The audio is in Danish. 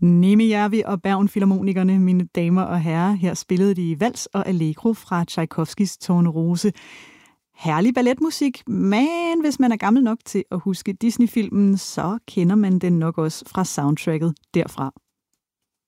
Nimijärvi og Bergen Filharmonikerne, mine damer og herrer. Her spillede de Vals og Allegro fra Tchaikovskis Tornerose. Herlig balletmusik, men hvis man er gammel nok til at huske Disney-filmen, så kender man den nok også fra soundtracket derfra.